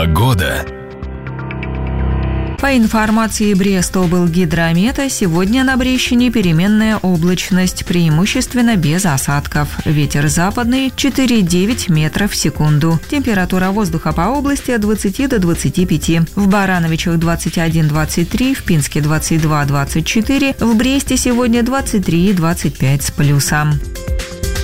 Погода. По информации Брестоблгидромета, сегодня на Брещине переменная облачность, преимущественно без осадков. Ветер западный 4,9 метров в секунду. Температура воздуха по области от 20 до 25. В Барановичах 21-23, в Пинске 22-24, в Бресте сегодня 23-25 с плюсом.